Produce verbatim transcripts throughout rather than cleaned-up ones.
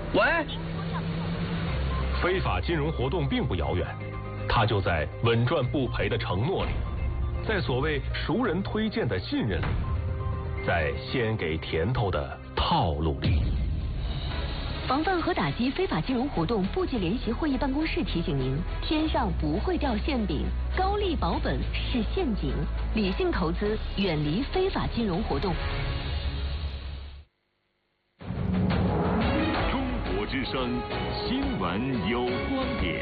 喂， 非法金融活动并不遥远，它就在稳赚不赔的承诺里，在所谓熟人推荐的信任里，在先给甜头的套路里。 防范和打击非法金融活动部级联席会议办公室提醒您：天上不会掉馅饼，高利保本是陷阱，理性投资，远离非法金融活动。 中国之声新闻有观点，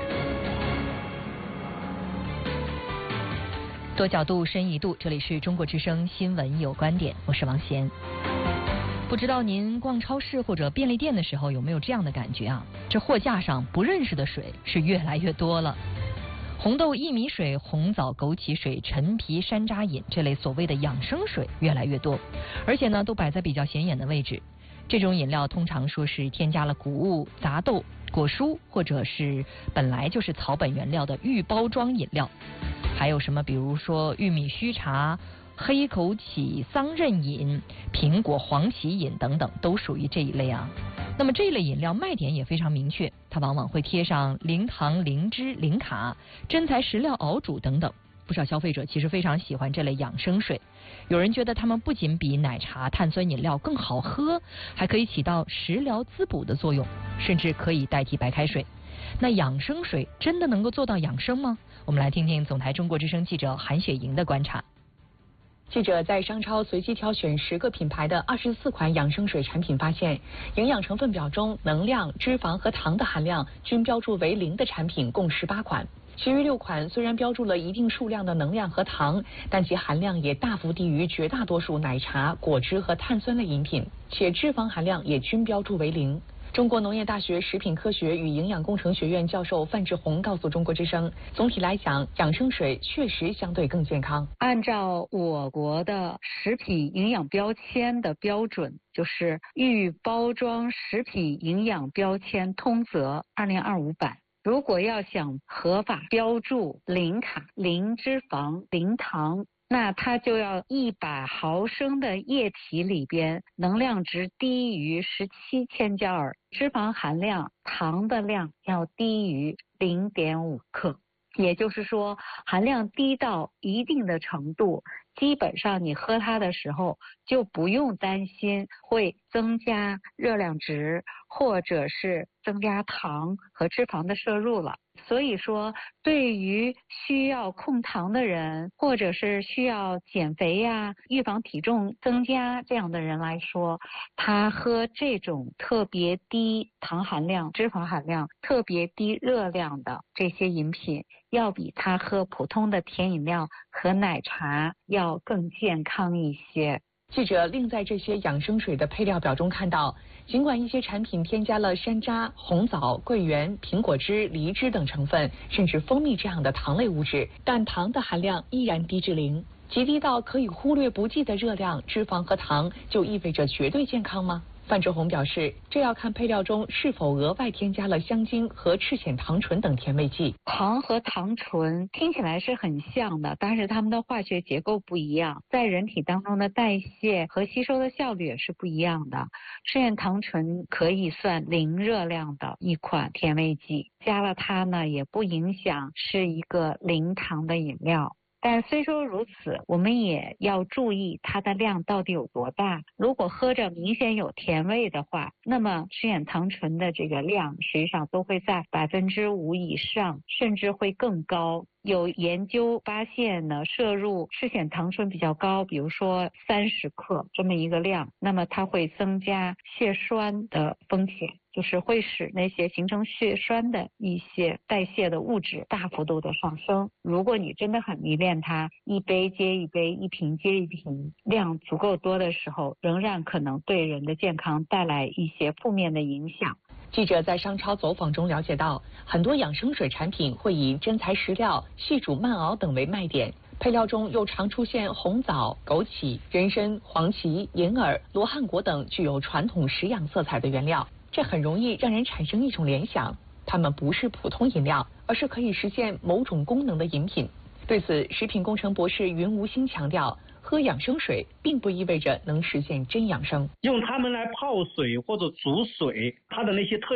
多角度，深一度，这里是中国之声新闻有观点，我是王贤。不知道您逛超市或者便利店的时候有没有这样的感觉啊？这货架上不认识的水是越来越多了。红豆薏米水、红枣枸杞水、陈皮山楂饮这类所谓的养生水越来越多，而且呢都摆在比较显眼的位置。这种饮料通常说是添加了谷物、杂豆、果蔬，或者是本来就是草本原料的预包装饮料。还有什么比如说玉米须茶、黑枸杞桑葚饮、苹果黄芪饮等等，都属于这一类啊。那么这一类饮料卖点也非常明确，它往往会贴上零糖、零脂、零卡、真材实料熬煮等等。不少消费者其实非常喜欢这类养生水，有人觉得它们不仅比奶茶、碳酸饮料更好喝，还可以起到食疗滋补的作用，甚至可以代替白开水。那养生水真的能够做到养生吗？我们来听听总台中国之声记者韩雪莹的观察。 记者在商超随机挑选十个品牌的二十四款养生水产品，发现营养成分表中能量、脂肪和糖的含量均标注为零的产品共十八款，其余六款虽然标注了一定数量的能量和糖，但其含量也大幅低于绝大多数奶茶、果汁和碳酸类饮品，且脂肪含量也均标注为零。中国农业大学食品科学与营养工程学院教授范志红告诉中国之声，总体来讲，养生水确实相对更健康。 按照我国的食品营养标签的标准，就是预包装食品营养标签通则二零二五版，如果要想合法标注零卡、零脂肪、零糖，那它就要一百毫升的液体里边能量值低于十七千焦耳，脂肪含量、糖的量要低于零点五克。也就是说，含量低到一定的程度，基本上你喝它的时候就不用担心会增加热量值，或者是增加糖和脂肪的摄入了。所以说，对于需要控糖的人，或者是需要减肥呀、预防体重增加这样的人来说，他喝这种特别低糖含量、脂肪含量、特别低热量的这些饮品，要比他喝普通的甜饮料和奶茶要更健康一些。 记者另在这些养生水的配料表中看到，尽管一些产品添加了山楂、红枣、桂圆、苹果汁、梨汁等成分，甚至蜂蜜这样的糖类物质，但糖的含量依然低至零，极低到可以忽略不计的热量、脂肪和糖，就意味着绝对健康吗？范志红表示，这要看配料中是否额外添加了香精和赤藓糖醇等甜味剂。 糖和糖醇听起来是很像的，但是它们的化学结构不一样，在人体当中的代谢和吸收的效率也是不一样的。赤藓糖醇可以算零热量的一款甜味剂，加了它呢也不影响是一个零糖的饮料。但虽说如此，我们也要注意它的量到底有多大。如果喝着明显有甜味的话，那么赤藓糖醇的这个量实际上都会在百分之五以上，甚至会更高。有研究发现呢，摄入赤藓糖醇比较高，比如说三十克这么一个量，那么它会增加血栓的风险，就是会使那些形成血栓的一些代谢的物质大幅度的上升。如果你真的很迷恋它，一杯接一杯，一瓶接一瓶，量足够多的时候，仍然可能对人的健康带来一些负面的影响。 记者在商超走访中了解到，很多养生水产品会以真材实料、细煮慢熬等为卖点，配料中又常出现红枣、枸杞、人参、黄芪、银耳、罗汉果等具有传统食养色彩的原料，这很容易让人产生一种联想，它们不是普通饮料，而是可以实现某种功能的饮品。对此，食品工程博士云无心强调，喝养生水并不意味着能实现真养生。 用它们来泡水或者煮水，它的那些特